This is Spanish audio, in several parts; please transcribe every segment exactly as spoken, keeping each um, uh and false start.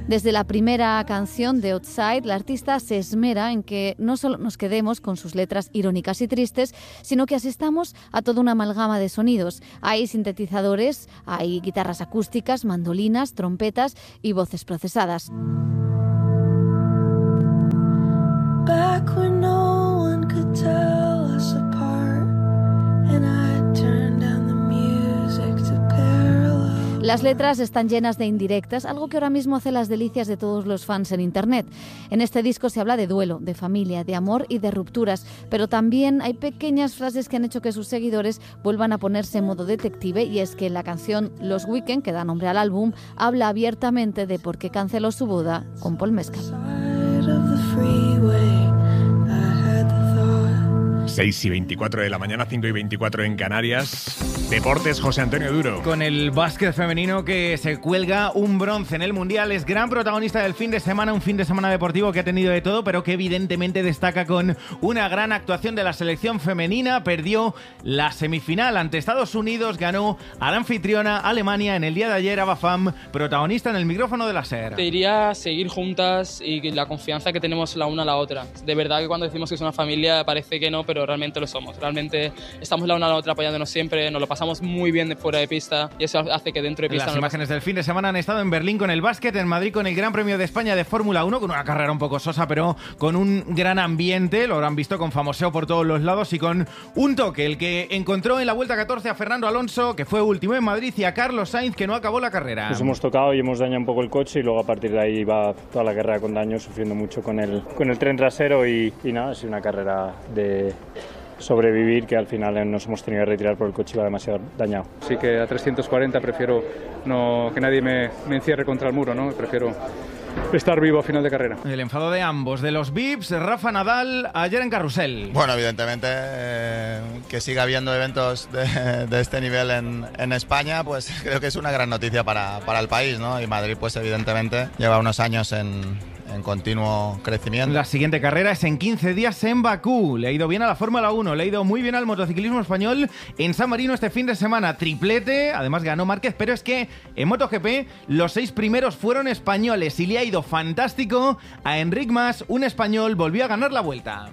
Desde la primera canción de Outside, la artista se esmera en que no solo nos quedemos con sus letras irónicas y tristes, sino que asistamos a toda una amalgama de sonidos. Hay sintetizadores, hay guitarras acústicas, mandolinas, trompetas y voces procesadas. Back when no one could tell us apart, and I turned down the music to parallel. Las letras están llenas de indirectas, algo que ahora mismo hace las delicias de todos los fans en Internet. En este disco se habla de duelo, de familia, de amor y de rupturas, pero también hay pequeñas frases que han hecho que sus seguidores vuelvan a ponerse en modo detective, y es que la canción Los Weekend, que da nombre al álbum, habla abiertamente de por qué canceló su boda con Paul Mescal. seis y veinticuatro de la mañana, cinco y veinticuatro en Canarias. Deportes, José Antonio Duro. Con el básquet femenino que se cuelga un bronce en el Mundial, es gran protagonista del fin de semana, un fin de semana deportivo que ha tenido de todo, pero que evidentemente destaca con una gran actuación de la selección femenina. Perdió la semifinal ante Estados Unidos, ganó a la anfitriona Alemania en el día de ayer. Ava Fam, protagonista en el micrófono de la SER. Te diría seguir juntas y la confianza que tenemos la una a la otra. De verdad que cuando decimos que es una familia parece que no, pero realmente lo somos. Realmente estamos la una a la otra apoyándonos siempre, nos lo pasamos muy bien de fuera de pista y eso hace que dentro de pista... Las imágenes del fin de semana han estado en Berlín con el básquet, en Madrid con el Gran Premio de España de Fórmula uno, con una carrera un poco sosa, pero con un gran ambiente. Lo habrán visto con famoseo por todos los lados y con un toque, el que encontró en la Vuelta catorce a Fernando Alonso, que fue último en Madrid, y a Carlos Sainz, que no acabó la carrera. Nos hemos tocado y hemos dañado un poco el coche, y luego a partir de ahí va toda la carrera con daños, sufriendo mucho con el, con el tren trasero y, y nada, ha sido una carrera de sobrevivir, que al final nos hemos tenido que retirar porque el coche iba demasiado dañado. Así que a trescientos cuarenta prefiero no, que nadie me, me encierre contra el muro, ¿no? Prefiero estar vivo a final de carrera. El enfado de ambos, de los V I Ps, Rafa Nadal ayer en Carrusel. Bueno, evidentemente eh, que siga habiendo eventos de, de este nivel en, en España, pues creo que es una gran noticia para, para el país, ¿no? Y Madrid, pues evidentemente lleva unos años en... en continuo crecimiento. La siguiente carrera es en quince días en Bakú. Le ha ido bien a la Fórmula uno, le ha ido muy bien al motociclismo español en San Marino este fin de semana. Triplete, además ganó Márquez, pero es que en MotoGP los seis primeros fueron españoles y le ha ido fantástico a Enric Mas, un español, volvió a ganar la Vuelta.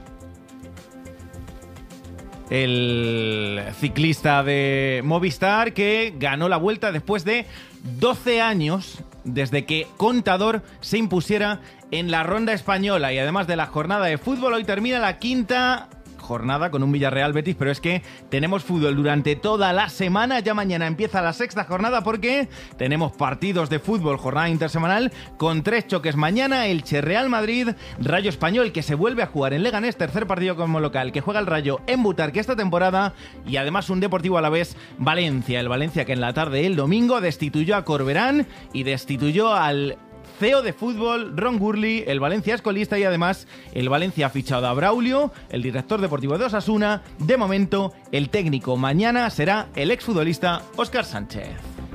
El ciclista de Movistar que ganó la Vuelta después de doce años desde que Contador se impusiera en la ronda española. Y además de la jornada de fútbol, hoy termina la quinta jornada con un Villarreal Betis, pero es que tenemos fútbol durante toda la semana. Ya mañana empieza la sexta jornada porque tenemos partidos de fútbol, jornada intersemanal con tres choques mañana: Elche, Real Madrid, Rayo Español, que se vuelve a jugar en Leganés, tercer partido como local, que juega el Rayo en Butarque esta temporada, y además un Deportivo Alavés Valencia, el Valencia que en la tarde del domingo destituyó a Corberán y destituyó al C E O de fútbol, Ron Gurley. El Valencia es colista y además el Valencia ha fichado a Braulio, el director deportivo de Osasuna. De momento, el técnico mañana será el exfutbolista Óscar Sánchez.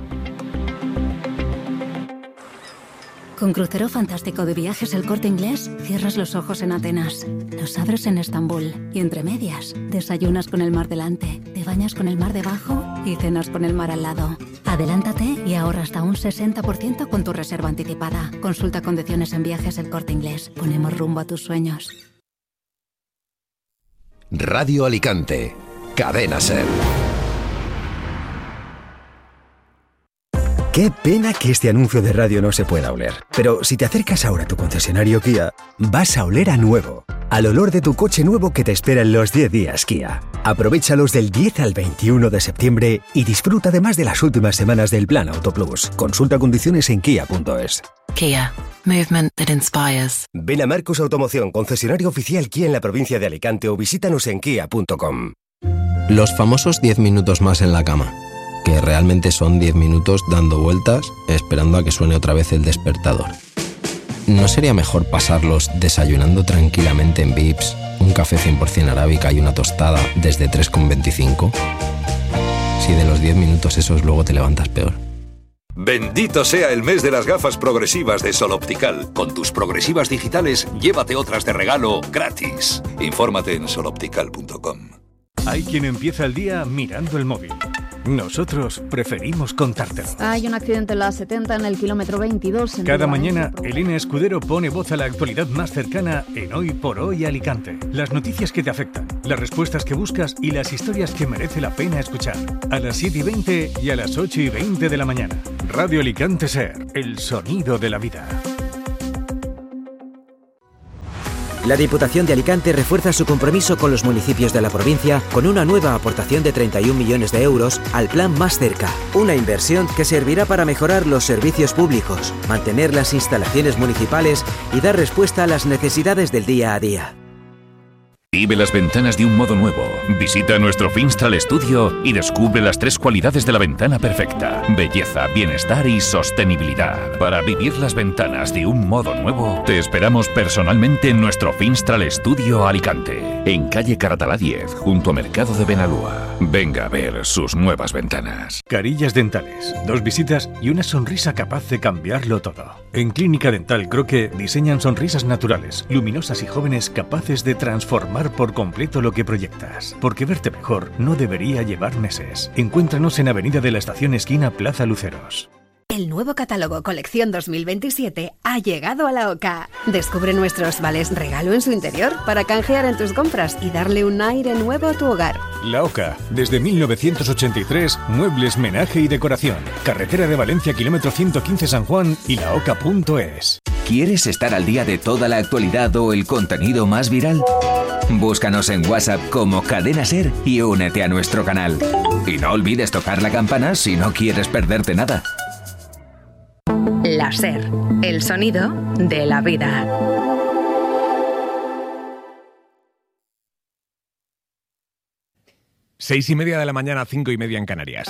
Con Crucero Fantástico de Viajes El Corte Inglés, cierras los ojos en Atenas, los abres en Estambul y entre medias, desayunas con el mar delante, te bañas con el mar debajo y cenas con el mar al lado. Adelántate y ahorra hasta un sesenta por ciento con tu reserva anticipada. Consulta condiciones en Viajes El Corte Inglés. Ponemos rumbo a tus sueños. Radio Alicante, Cadena SER. Qué pena que este anuncio de radio no se pueda oler. Pero si te acercas ahora a tu concesionario Kia, vas a oler a nuevo. Al olor de tu coche nuevo que te espera en los diez días Kia. Aprovéchalos del diez al veintiuno de septiembre y disfruta además de las últimas semanas del Plan Auto Plus. Consulta condiciones en kia punto es. Kia. Movement that inspires. Ven a Marcos Automoción, concesionario oficial Kia en la provincia de Alicante, o visítanos en kia punto com. Los famosos diez minutos más en la cama, que realmente son diez minutos dando vueltas esperando a que suene otra vez el despertador. ¿No sería mejor pasarlos desayunando tranquilamente en Vips, un café cien por ciento arábica y una tostada desde tres con veinticinco? Si de los diez minutos esos luego te levantas peor. Bendito sea el mes de las gafas progresivas de Sol Optical. Con tus progresivas digitales, llévate otras de regalo gratis. Infórmate en sol optical punto com. Hay quien empieza el día mirando el móvil, Nosotros preferimos contártelo. Hay un accidente en la setenta en el kilómetro veintidós. Cada mañana, Elena Escudero pone voz a la actualidad más cercana en Hoy por Hoy Alicante. Las noticias que te afectan, las respuestas que buscas y las historias que merece la pena escuchar. A las siete y veinte y a las ocho y veinte de la mañana. Radio Alicante Ser, el sonido de la vida. La Diputación de Alicante refuerza su compromiso con los municipios de la provincia con una nueva aportación de treinta y un millones de euros al Plan Más Cerca, una inversión que servirá para mejorar los servicios públicos, mantener las instalaciones municipales y dar respuesta a las necesidades del día a día. Vive las ventanas de un modo nuevo. Visita nuestro Finstral Studio y descubre las tres cualidades de la ventana perfecta: belleza, bienestar y sostenibilidad. Para vivir las ventanas de un modo nuevo, te esperamos personalmente en nuestro Finstral Studio Alicante, en calle Caratalá diez, junto a Mercado de Benalúa. Venga a ver sus nuevas ventanas. Carillas dentales, dos visitas y una sonrisa capaz de cambiarlo todo. En Clínica Dental Croque diseñan sonrisas naturales, luminosas y jóvenes capaces de transformar por completo lo que proyectas. Porque verte mejor no debería llevar meses. Encuéntranos en Avenida de la Estación esquina Plaza Luceros. El nuevo catálogo Colección dos mil veintisiete ha llegado a la OCA. Descubre nuestros vales regalo en su interior para canjear en tus compras y darle un aire nuevo a tu hogar. La OCA, desde mil novecientos ochenta y tres, muebles, menaje y decoración. Carretera de Valencia, kilómetro ciento quince San Juan y la oca punto es. ¿Quieres estar al día de toda la actualidad o el contenido más viral? Búscanos en WhatsApp como Cadena Ser y únete a nuestro canal. Y no olvides tocar la campana si no quieres perderte nada. La Ser, el sonido de la vida. Seis y media de la mañana, cinco y media en Canarias.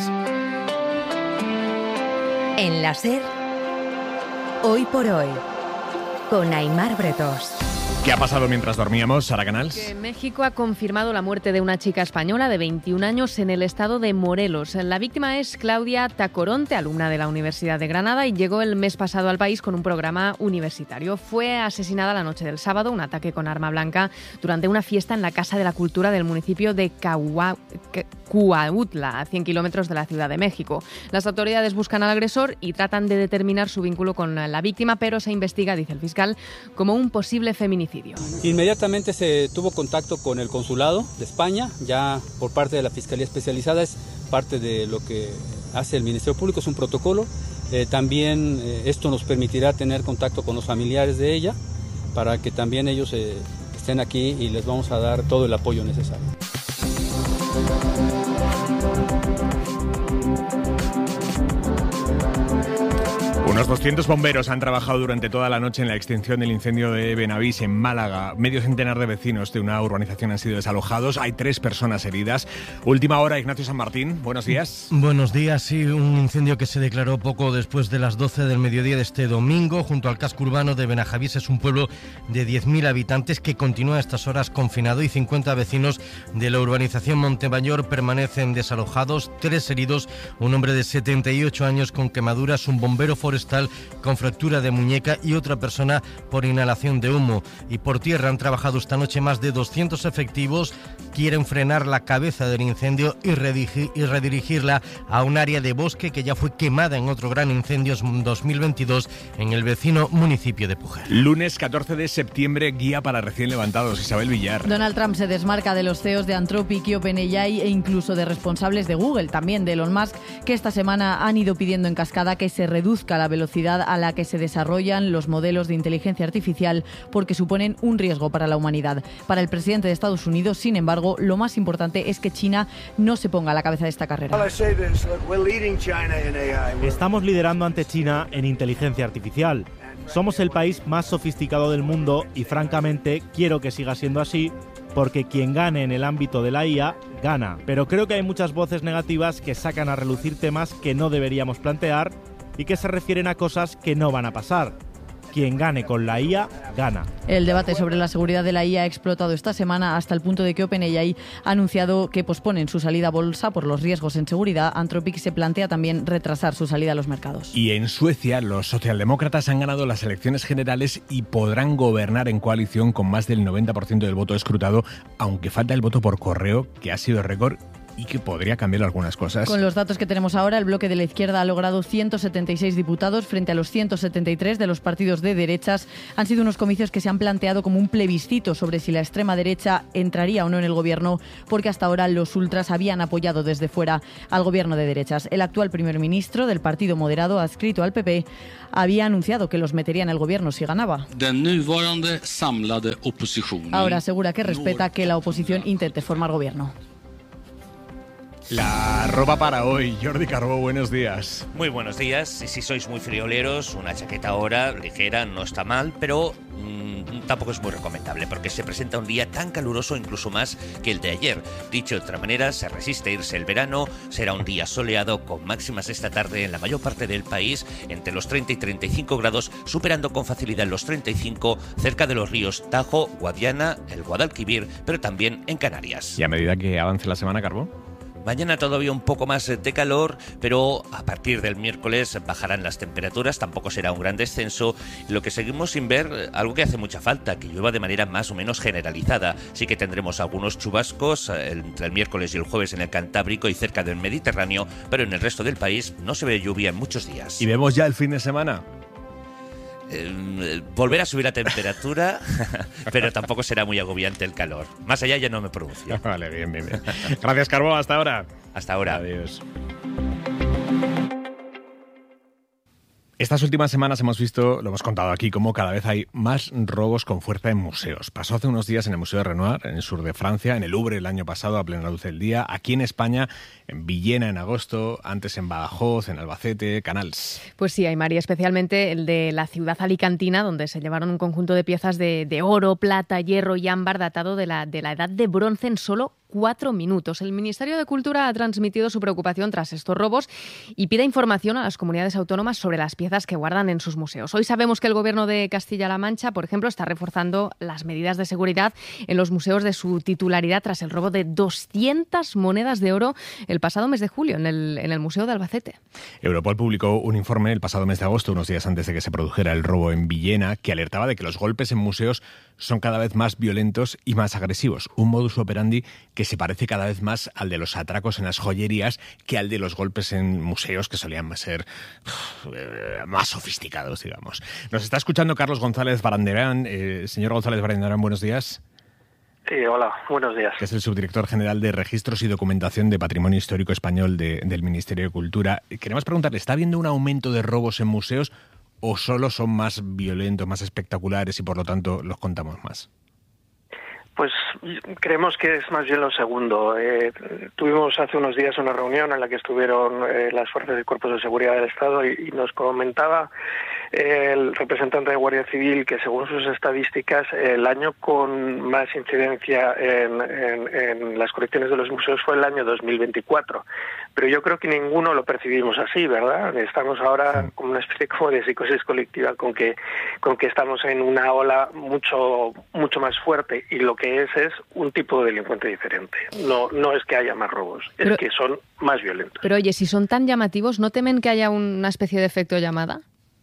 En La Ser, Hoy por Hoy, con Aimar Bretos. ¿Qué ha pasado mientras dormíamos, Sara Canals? Que México ha confirmado la muerte de una chica española de veintiún años en el estado de Morelos. La víctima es Claudia Tacoronte, alumna de la Universidad de Granada, y llegó el mes pasado al país con un programa universitario. Fue asesinada la noche del sábado, un ataque con arma blanca, durante una fiesta en la Casa de la Cultura del municipio de Cahua, Cuautla, a cien kilómetros de la Ciudad de México. Las autoridades buscan al agresor y tratan de determinar su vínculo con la víctima, pero se investiga, dice el fiscal, como un posible feminicidio. Inmediatamente se tuvo contacto con el consulado de España, ya por parte de la Fiscalía Especializada, es parte de lo que hace el Ministerio Público, es un protocolo. Eh, también eh, esto nos permitirá tener contacto con los familiares de ella, para que también ellos eh, estén aquí y les vamos a dar todo el apoyo necesario. Unos doscientos bomberos han trabajado durante toda la noche en la extinción del incendio de Benavís en Málaga. Medio centenar de vecinos de una urbanización han sido desalojados. Hay tres personas heridas. Última hora, Ignacio San Martín. Buenos días. Buenos días. Sí, un incendio que se declaró poco después de las doce del mediodía de este domingo junto al casco urbano de Benajavís. Es un pueblo de diez mil habitantes que continúa a estas horas confinado y cincuenta vecinos de la urbanización Montemayor permanecen desalojados. Tres heridos, un hombre de setenta y ocho años con quemaduras, un bombero forestal con fractura de muñeca y otra persona por inhalación de humo. Y por tierra han trabajado esta noche más de doscientos efectivos. Quieren frenar la cabeza del incendio y, redirigir, y redirigirla a un área de bosque que ya fue quemada en otro gran incendio en dos mil veintidós en el vecino municipio de Pujel. Lunes catorce de septiembre, guía para recién levantados. Isabel Villar. Donald Trump se desmarca de los C E Os de Anthropic y OpenAI e incluso de responsables de Google, también de Elon Musk, que esta semana han ido pidiendo en cascada que se reduzca la velocidad a la que se desarrollan los modelos de inteligencia artificial porque suponen un riesgo para la humanidad. Para el presidente de Estados Unidos, sin embargo, lo más importante es que China no se ponga a la cabeza de esta carrera. Estamos liderando ante China en inteligencia artificial. Somos el país más sofisticado del mundo y, francamente, quiero que siga siendo así, porque quien gane en el ámbito de la I A, gana. Pero creo que hay muchas voces negativas que sacan a relucir temas que no deberíamos plantear y que se refieren a cosas que no van a pasar. Quien gane con la I A, gana. El debate sobre la seguridad de la I A ha explotado esta semana hasta el punto de que OpenAI ha anunciado que posponen su salida a bolsa por los riesgos en seguridad. Anthropic se plantea también retrasar su salida a los mercados. Y en Suecia, los socialdemócratas han ganado las elecciones generales y podrán gobernar en coalición con más del noventa por ciento del voto escrutado, aunque falta el voto por correo, que ha sido récord y que podría cambiar algunas cosas. Con los datos que tenemos ahora, el bloque de la izquierda ha logrado ciento setenta y seis diputados frente a los ciento setenta y tres de los partidos de derechas. Han sido unos comicios que se han planteado como un plebiscito sobre si la extrema derecha entraría o no en el gobierno, porque hasta ahora los ultras habían apoyado desde fuera al gobierno de derechas. El actual primer ministro del Partido Moderado, adscrito al P P, había anunciado que los metería en el gobierno si ganaba. Ahora asegura que respeta que la oposición intente formar gobierno. La ropa para hoy. Jordi Carbó, buenos días. Muy buenos días. Y si sois muy frioleros, una chaqueta ahora ligera no está mal, pero mmm, tampoco es muy recomendable porque se presenta un día tan caluroso, incluso más que el de ayer. Dicho de otra manera, se resiste a irse el verano. Será un día soleado con máximas esta tarde en la mayor parte del país entre los treinta y treinta y cinco grados, superando con facilidad los treinta y cinco cerca de los ríos Tajo, Guadiana, el Guadalquivir, pero también en Canarias. Y a medida que avance la semana, Carbó. Mañana todavía un poco más de calor, pero a partir del miércoles bajarán las temperaturas, tampoco será un gran descenso. Lo que seguimos sin ver, algo que hace mucha falta, que llueva de manera más o menos generalizada. Sí que tendremos algunos chubascos entre el miércoles y el jueves en el Cantábrico y cerca del Mediterráneo, pero en el resto del país no se ve lluvia en muchos días. ¿Y vemos ya el fin de semana? Eh, volver a subir la temperatura, pero tampoco será muy agobiante el calor. Más allá ya no me pronuncio. Vale, bien, bien, bien. Gracias, Carbó. Hasta ahora. Hasta ahora. Adiós. Estas últimas semanas hemos visto, lo hemos contado aquí, cómo cada vez hay más robos con fuerza en museos. Pasó hace unos días en el Museo de Renoir, en el sur de Francia, en el Louvre el año pasado, a plena luz del día, aquí en España, en Villena en agosto, antes en Badajoz, en Albacete, Canals. Pues sí, Aymar, y especialmente el de la ciudad alicantina, donde se llevaron un conjunto de piezas de, de oro, plata, hierro y ámbar datado de la, de la edad de bronce en solo cuatro minutos. El Ministerio de Cultura ha transmitido su preocupación tras estos robos y pide información a las comunidades autónomas sobre las piezas que guardan en sus museos. Hoy sabemos que el Gobierno de Castilla-La Mancha, por ejemplo, está reforzando las medidas de seguridad en los museos de su titularidad tras el robo de doscientas monedas de oro el pasado mes de julio en el, en el Museo de Albacete. Europol publicó un informe el pasado mes de agosto, unos días antes de que se produjera el robo en Villena, que alertaba de que los golpes en museos son cada vez más violentos y más agresivos. Un modus operandi que se parece cada vez más al de los atracos en las joyerías que al de los golpes en museos, que solían ser uh, más sofisticados, digamos. Nos está escuchando Carlos González Baranderán. Eh, señor González Baranderán, buenos días. Sí, hola, buenos días. Que es el subdirector general de Registros y Documentación de Patrimonio Histórico Español de, del Ministerio de Cultura. Queremos preguntarle, ¿está habiendo un aumento de robos en museos o solo son más violentos, más espectaculares y por lo tanto los contamos más? Pues creemos que es más bien lo segundo. Eh, tuvimos hace unos días una reunión en la que estuvieron eh, las fuerzas y cuerpos de seguridad del Estado y, y nos comentaba eh, el representante de Guardia Civil que según sus estadísticas el año con más incidencia en, en, en las colecciones de los museos fue el año dos mil veinticuatro. Pero yo creo que ninguno lo percibimos así, ¿verdad? Estamos ahora como una especie como de psicosis colectiva con que con que estamos en una ola mucho mucho más fuerte y lo que es es un tipo de delincuente diferente. No no es que haya más robos, pero, es que son más violentos. Pero oye, si son tan llamativos, ¿no temen que haya una especie de efecto llamada?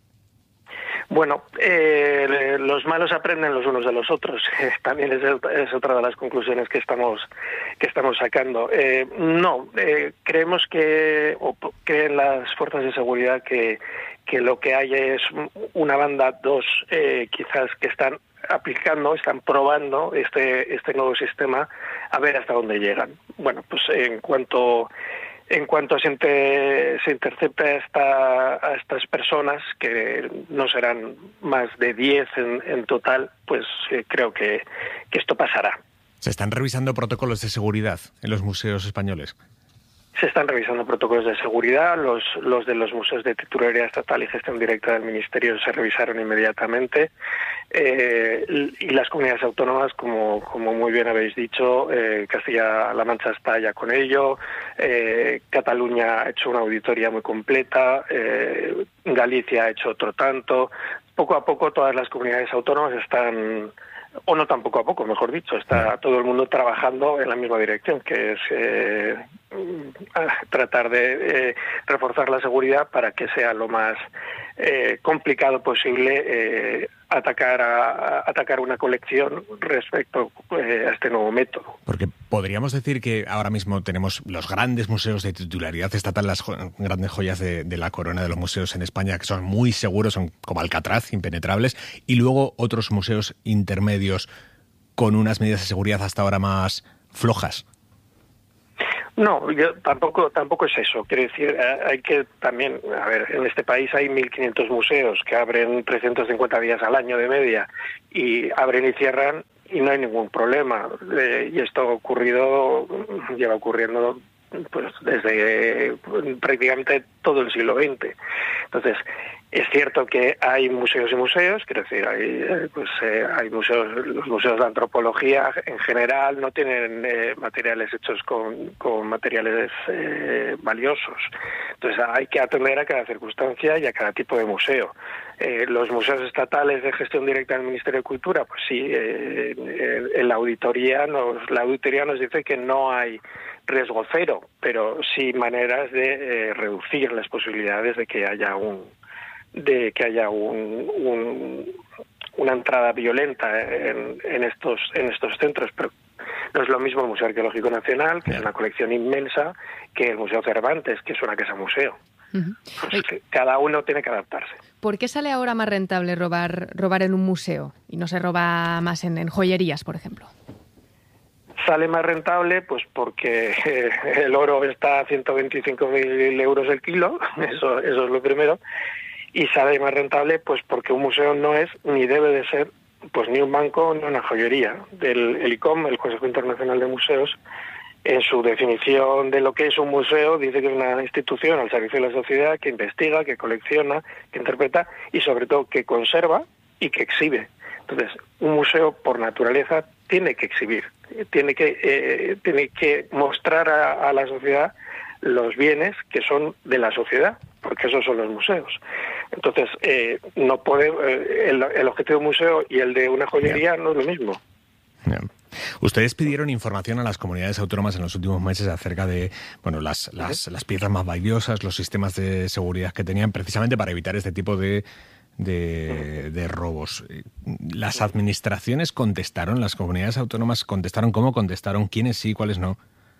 Bueno, eh, los malos aprenden los unos de los otros. Eh, también es, es otra de las conclusiones que estamos que estamos sacando. Eh, no, eh, creemos que o creen las fuerzas de seguridad que que lo que hay es una banda, dos, eh, quizás que están aplicando, están probando este este nuevo sistema a ver hasta dónde llegan. Bueno, pues en cuanto En cuanto se, inter, se intercepta a, esta, a estas personas, que no serán más de diez en, en total, pues eh, creo que, que esto pasará. ¿Se están revisando protocolos de seguridad en los museos españoles? Se están revisando protocolos de seguridad, los, los de los museos de titularidad estatal y gestión directa del Ministerio se revisaron inmediatamente eh, y las comunidades autónomas, como, como muy bien habéis dicho, eh, Castilla-La Mancha está ya con ello, eh, Cataluña ha hecho una auditoría muy completa, eh, Galicia ha hecho otro tanto. Poco a poco todas las comunidades autónomas están... o no tan poco a poco, mejor dicho, está todo el mundo trabajando en la misma dirección, que es eh, tratar de eh, reforzar la seguridad para que sea lo más eh, complicado posible eh, atacar a, a atacar una colección respecto eh, a este nuevo método. Porque podríamos decir que ahora mismo tenemos los grandes museos de titularidad estatal, las jo- grandes joyas de, de la corona de los museos en España, que son muy seguros, son como Alcatraz, impenetrables, y luego otros museos intermedios con unas medidas de seguridad hasta ahora más flojas. No, yo tampoco tampoco es eso. Quiero decir, hay que también, a ver, en este país hay mil quinientos museos que abren trescientos cincuenta días al año de media y abren y cierran y no hay ningún problema. Eh, y esto ha ocurrido, lleva ocurriendo pues desde eh, prácticamente todo el siglo veinte. Entonces, es cierto que hay museos y museos, quiero decir, hay, eh, pues, eh, hay museos, los museos de antropología en general no tienen eh, materiales hechos con, con materiales eh, valiosos. Entonces hay que atender a cada circunstancia y a cada tipo de museo. Eh, los museos estatales de gestión directa del Ministerio de Cultura, pues sí, eh, eh, en la auditoría nos, la auditoría nos dice que no hay riesgo cero, pero sí maneras de eh, reducir las posibilidades de que haya un de que haya un, un, una entrada violenta en, en estos en estos centros. Pero no es lo mismo el Museo Arqueológico Nacional, que es una colección inmensa, que el Museo Cervantes, que es una casa museo. Uh-huh. Pues que cada uno tiene que adaptarse. ¿Por qué sale ahora más rentable robar robar en un museo y no se roba más en, en joyerías, por ejemplo? Sale más rentable pues porque eh, el oro está a ciento veinticinco mil euros el kilo, eso, eso es lo primero. Y sale más rentable pues porque un museo no es ni debe de ser pues ni un banco ni una joyería. Del el I C O M, el Consejo Internacional de Museos, en su definición de lo que es un museo, dice que es una institución al servicio de la sociedad que investiga, que colecciona, que interpreta y sobre todo que conserva y que exhibe. Entonces, un museo por naturaleza tiene que exhibir, tiene que eh, tiene que mostrar a, a la sociedad los bienes que son de la sociedad, porque esos son los museos. Entonces, eh, no puede eh, el, el objetivo de un museo y el de una joyería no es lo mismo. Bien. Ustedes pidieron información a las comunidades autónomas en los últimos meses acerca de bueno las, las, las piezas más valiosas, los sistemas de seguridad que tenían, precisamente para evitar este tipo de, de, de robos. ¿Las administraciones contestaron? ¿Las comunidades autónomas contestaron? ¿Cómo contestaron? ¿Quiénes sí, cuáles no?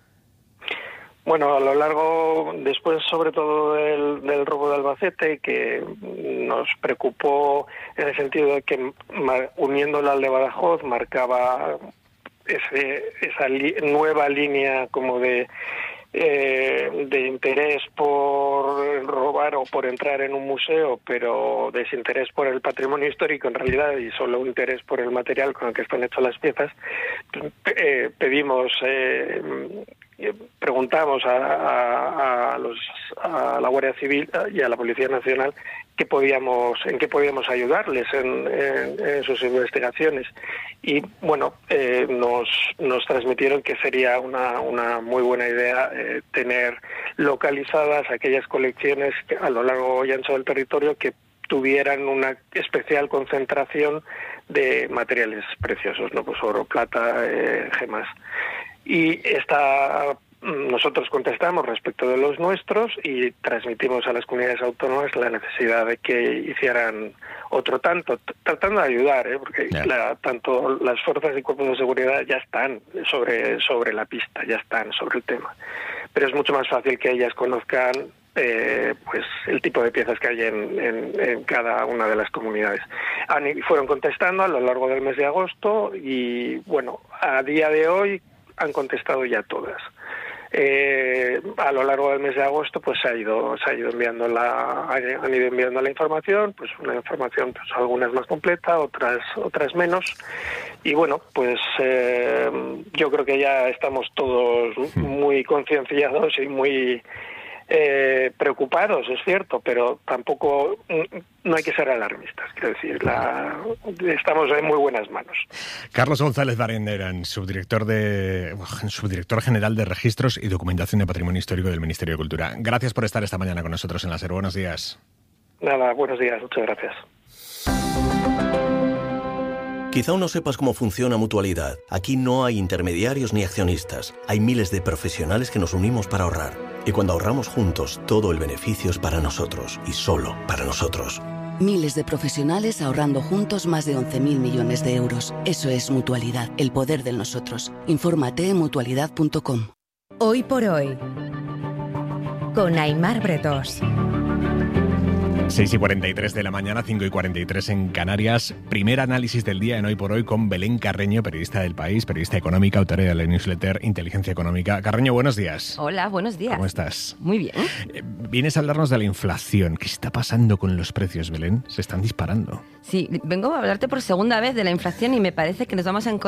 Bueno, a lo largo, después sobre todo del, del robo de Albacete, que nos preocupó en el sentido de que uniéndolo al de Badajoz marcaba ese, esa li, nueva línea como de eh, de interés por robar o por entrar en un museo, pero desinterés por el patrimonio histórico en realidad y solo interés por el material con el que están hechas las piezas. Eh, pedimos eh, preguntamos a, a, a, los, a la Guardia Civil y a la Policía Nacional qué podíamos, en qué podíamos ayudarles en, en, en sus investigaciones. Y bueno, eh, nos, nos transmitieron que sería una, una muy buena idea eh, tener localizadas aquellas colecciones que, a lo largo y ancho del territorio que tuvieran una especial concentración de materiales preciosos, no pues oro, plata, eh, gemas. Y esta, nosotros contestamos respecto de los nuestros y transmitimos a las comunidades autónomas la necesidad de que hicieran otro tanto, t- tratando de ayudar, ¿eh? porque yeah. la, tanto las fuerzas y cuerpos de seguridad ya están sobre, sobre la pista, ya están sobre el tema. Pero es mucho más fácil que ellas conozcan eh, pues el tipo de piezas que hay en, en, en cada una de las comunidades. Han, fueron contestando a lo largo del mes de agosto y, bueno, a día de hoy han contestado ya todas. Eh, a lo largo del mes de agosto pues se ha ido se ha ido enviando la han ido enviando la información, pues una información pues algunas más completa, otras otras menos, y bueno pues eh, yo creo que ya estamos todos muy concienciados y muy Eh, preocupados, es cierto, pero tampoco no hay que ser alarmistas. Quiero decir, la, estamos en muy buenas manos. Carlos González Barandiaran, subdirector de subdirector general de Registros y Documentación de Patrimonio Histórico del Ministerio de Cultura. Gracias por estar esta mañana con nosotros en la SER. Buenos días. Nada, buenos días, muchas gracias. Quizá aún no sepas cómo funciona Mutualidad. Aquí no hay intermediarios ni accionistas. Hay miles de profesionales que nos unimos para ahorrar. Y cuando ahorramos juntos, todo el beneficio es para nosotros y solo para nosotros. Miles de profesionales ahorrando juntos más de once mil millones de euros. Eso es Mutualidad, el poder del nosotros. Infórmate en mutualidad punto com. Hoy por hoy, con Aimar Bretós. seis y cuarenta y tres de la mañana, cinco y cuarenta y tres en Canarias. Primer análisis del día en Hoy por Hoy con Belén Carreño, periodista del País, periodista económica, autora de la newsletter Inteligencia Económica. Carreño, buenos días. Hola, buenos días. ¿Cómo estás? Muy bien. Eh, vienes a hablarnos de la inflación. ¿Qué está pasando con los precios, Belén? Se están disparando. Sí, vengo a hablarte por segunda vez de la inflación y me parece que nos vamos a encontrar